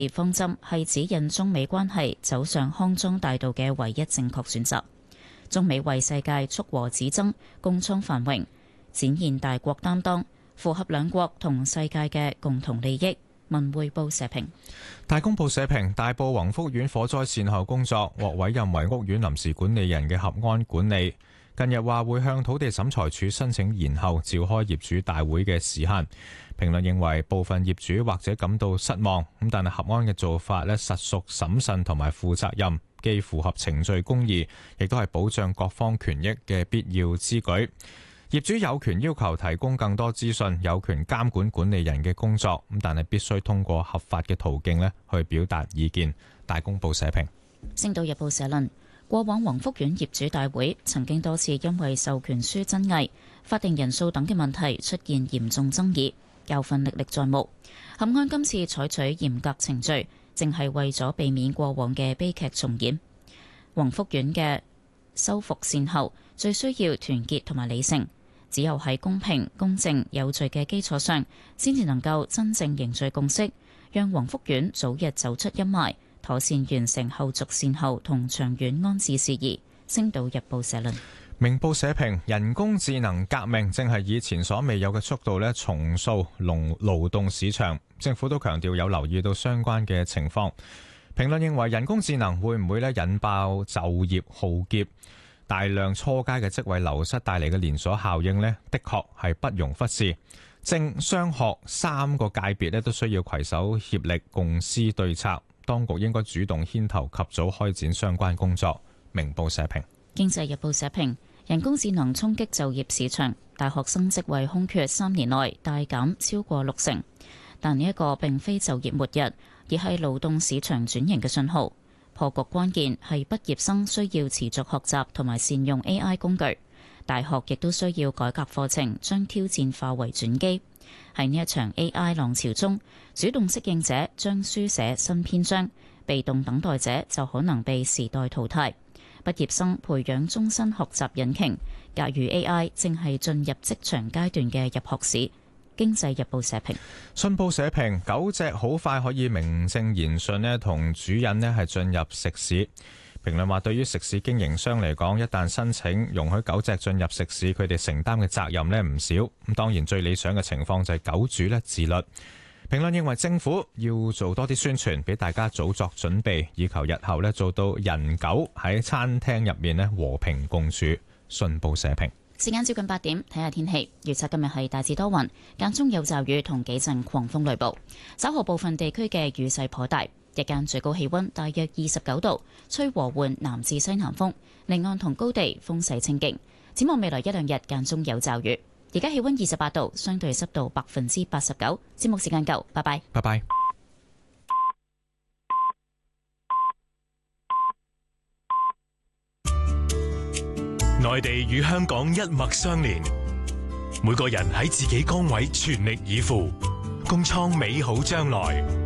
方針係指引中美關係走上康莊大道嘅唯一正確選擇。中美為世界促和止爭、共創繁榮，展現大國擔當，符合兩國同世界嘅共同利益。文匯報社評。 大公報社評，大埔宏福苑火災善後工作獲委任為屋苑臨時管理人嘅合安管理，近日話會向土地審裁處申請延後召開業主大會嘅時限。評論認為部分業主或者感到失望，但係合安嘅做法實屬審慎同埋負責任，既符合程序公義，亦都係保障各方權益嘅必要之舉。業主有權要求提供更多資訊，有權監管管理人嘅工作，但係必須通過合法嘅途徑去表達意見。大公報社評。 星島日報社論，過往宏福苑業主大會曾經多次因為授權書爭議、法定人數等嘅問題出現嚴重爭議，教訓歷歷在目。合安今次採取嚴格程序，正係為咗避免過往嘅悲劇重演。宏福苑嘅修復善後最需要團結同埋理性。只有喺公平、公正、有序嘅基礎上，先至能夠真正凝聚共識，讓宏福苑早日走出陰霾，妥善完成後續善後同長遠安置事宜。星島日報社論。 明報社評，人工智能革命正係以前所未有嘅速度重塑勞動市場，政府都強調有留意到相關嘅情況。評論認為人工智能會唔會引爆就業浩劫？大量初階嘅職位流失帶嚟嘅連鎖效應的確係不容忽視。政商學三個界別都需要攜手協力共思對策，當局應該主動牽頭及早開展相關工作。明報社評。 經濟日報社評，人工智能衝擊就業市場，大學生職位空缺3年內大減超過60%，但呢一個並非就業末日，而係勞動市場轉型嘅信號。破局關鍵係畢業生需要持續學習同埋善用 AI 工具，大學亦都需要改革課程，將挑戰化為轉機。喺呢一場 AI 浪潮中，主動適應者將書寫新篇章，被動等待者就可能被時代淘汰。畢業生培養終身學習引擎，駕馭 AI 正係進入職場階段嘅入學試。經濟日報社評。 信報社評，狗隻好快可以名正言順同主人係進入食肆。評論話，對於食肆經營商嚟講，一旦申請容許狗隻進入食肆，佢哋承擔嘅責任唔少。咁當然最理想嘅情況就係狗主自律。評論認為政府要做多啲宣傳，俾大家早作準備，以求日後做到人狗喺餐廳入面和平共處。信報社評。 時間接近8點，睇下天氣。預測今日係大致多雲，間中有驟雨同幾陣狂風雷暴。稍後部分地區嘅雨勢頗大，日間最高氣溫大約29度，吹和緩南至西南風，離岸同高地風勢清勁。展望未來1-2日間中有驟雨。而家氣溫28度，相對濕度89%。節目時間夠，拜拜。 拜拜。 內地與香港一脈相連，每個人喺自己崗位全力以赴，共創美好將來。